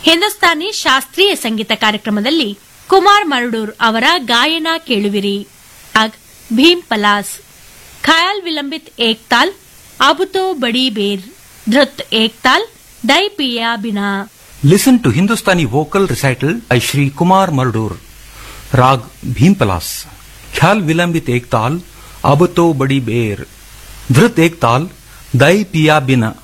ಹಿಂದೂಸ್ತಾನಿ ಶಾಸ್ತ್ರೀಯ ಸಂಗೀತ ಕಾರ್ಯಕ್ರಮದಲ್ಲಿ ಕುಮಾರ್ ಮರಡೂರ್ ಅವರ ಗಾಯನ ಕೇಳುವಿರಿ. ರಾಗ್ ಭೀಮ್ ಪಲಾಸ್, ಖಯಾಲ್ ವಿಲಂಬಿತ್ ಏಕ್ತಾಲ್, ಅಬುತೋ ಬಡಿ ಬೇರ್, ಧೃತ್ ಏಕ್ತಾಲ್, ದೈ ಪಿಯಾ Bina. Listen to Hindustani vocal recital by Shri Kumar Mardur. Rag Bhim Palas. Khyal Vilambit Ek Tal, Ab To Badi Ber. Dhrit Ek Tal, Dai Piya Bina.